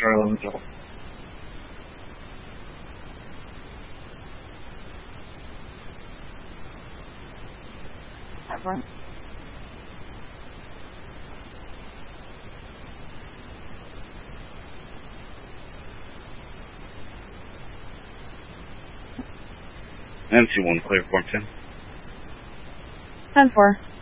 Charlie 11 Delta. Right. MC1, clear form 10. 10-4.